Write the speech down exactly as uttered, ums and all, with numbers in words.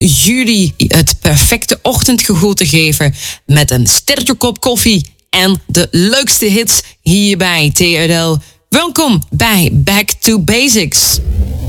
jullie het perfecte ochtendgevoel te geven met een sterke kop koffie en de leukste hits hier bij T R L. Welkom bij Back to Basics.